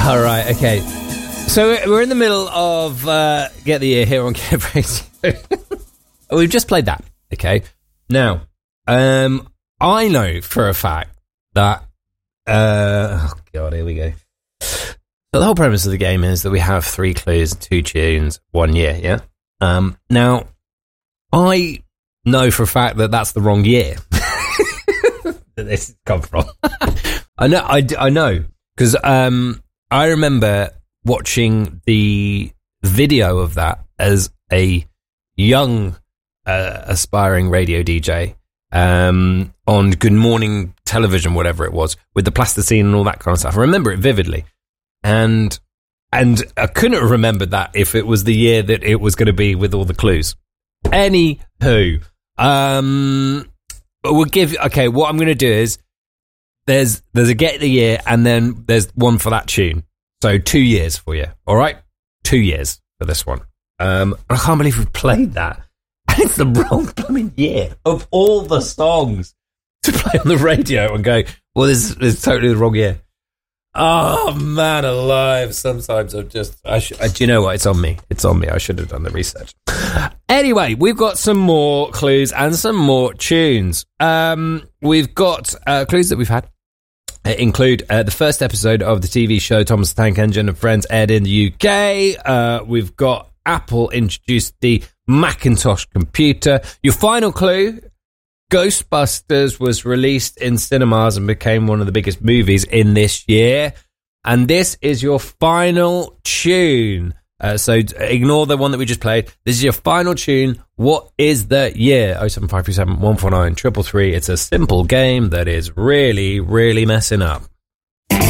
All right, okay. So we're in the middle of Get the Year here on Get Radio. We've just played that, okay? Now, I know for a fact that... oh, God, here we go. So the whole premise of the game is that we have 3 clues, 2 tunes, 1 year, yeah? Now, I know for a fact that that's the wrong year that this has come from. I know, because I remember watching the video of that as a young aspiring radio DJ on Good Morning Television, whatever it was, with the plasticine and all that kind of stuff. I remember it vividly. And I couldn't have remembered that if it was the year that it was going to be with all the clues. Anywho, we'll give... Okay, what I'm going to do is there's a Get the Year and then there's one for that tune. So 2 years for you, all right? 2 years for this one. I can't believe we played that. It's the wrong blooming year of all the songs to play on the radio and go, well, this is totally the wrong year. Oh, man alive. Sometimes do you know what? It's on me. I should have done the research. Anyway, we've got some more clues and some more tunes. We've got clues that we've had. Include the first episode of the TV show Thomas the Tank Engine and Friends aired in the UK. We've got Apple introduced the Macintosh computer. Your final clue, Ghostbusters was released in cinemas and became one of the biggest movies in this year. And this is your final tune. So ignore the one that we just played. This is your final tune. What is the year? 07537 149 333. It's a simple game that is really, really messing up.